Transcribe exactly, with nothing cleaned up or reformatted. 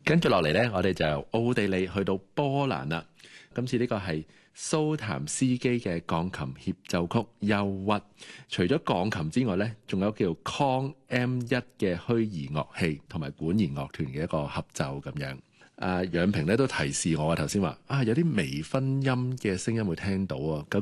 跟住落嚟呢，我哋就由奧地利去到波蘭啦。今次呢個係蘇譚斯基嘅鋼琴協奏曲《憂鬱》。除咗鋼琴之外呢，仲有叫康 M 一嘅虛擬樂器同埋管弦樂團嘅一個合奏咁樣。啊，楊平咧都提示我頭先話啊，有啲微分音嘅聲音會聽到啊。究竟